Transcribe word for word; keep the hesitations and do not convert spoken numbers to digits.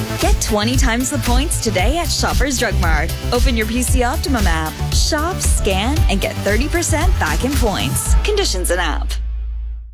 Get twenty times the points today at Shoppers Drug Mart. Open your P C Optimum app. Shop, scan, and get thirty percent back in points. Conditions and app.